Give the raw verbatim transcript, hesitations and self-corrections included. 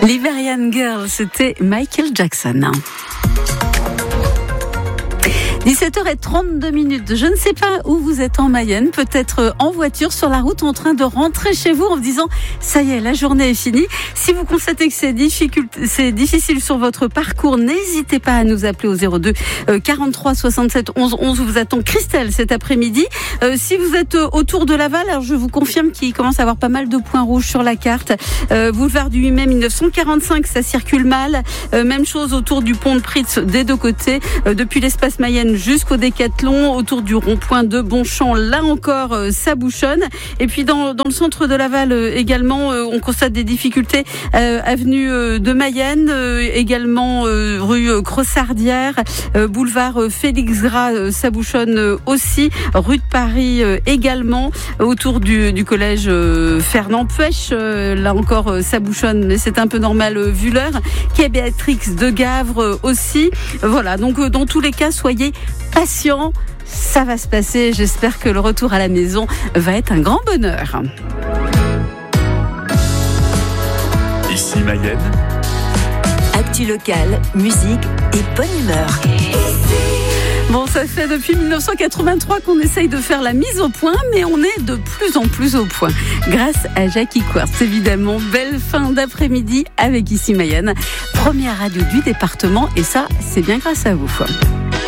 Liberian Girl, c'était Michael Jackson. dix-sept heures trente-deux minutes. Je ne sais pas où vous êtes en Mayenne, peut-être en voiture, sur la route, en train de rentrer chez vous en vous disant « ça y est, la journée est finie ». Si vous constatez que c'est difficile, c'est difficile sur votre parcours, n'hésitez pas à nous appeler au zéro deux quarante-trois soixante-sept onze onze. Vous attend Christelle cet après-midi. Euh, si vous êtes autour de Laval, alors je vous confirme qu'il commence à avoir pas mal de points rouges sur la carte. Euh, boulevard du huit mai mille neuf cent quarante-cinq, ça circule mal. Euh, même chose autour du pont de Pritz des deux côtés, euh, depuis l'espace Mayenne jusqu'au Décathlon, autour du rond-point de Bonchamp, là encore euh, ça bouchonne. Et puis dans, dans le centre de Laval euh, également, euh, on constate des difficultés euh, avenue euh, de Mayenne, euh, également euh, rue euh, Crossardière, euh, boulevard euh, Félix Gras, euh, ça bouchonne euh, aussi, rue de Paris euh, également, autour du, du collège euh, Fernand Puech, euh, là encore euh, ça bouchonne, mais c'est un peu normal euh, vu l'heure. Quai Béatrix de Gavre euh, aussi. Voilà, donc euh, dans tous les cas, soyez patient, ça va se passer. J'espère que le retour à la maison va être un grand bonheur. Ici Mayenne. Actu locale, musique et bonne humeur. Bon, ça fait depuis mille neuf cent quatre-vingt-trois qu'on essaye de faire la mise au point, mais on est de plus en plus au point. Grâce à Jackie Quartz, évidemment. Belle fin d'après-midi avec Ici Mayenne. Première radio du département, et ça, c'est bien grâce à vous.